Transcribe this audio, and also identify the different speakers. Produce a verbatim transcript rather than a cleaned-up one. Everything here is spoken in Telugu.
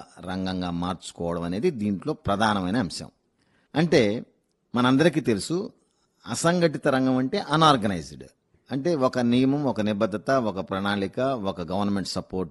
Speaker 1: రంగంగా మార్చుకోవడం అనేది దీంట్లో ప్రధానమైన అంశం. అంటే మనందరికీ తెలుసు, అసంఘటిత రంగం అంటే అనార్గనైజ్డ్. అంటే ఒక నియమం, ఒక నిబద్ధత, ఒక ప్రణాళిక, ఒక గవర్నమెంట్ సపోర్ట్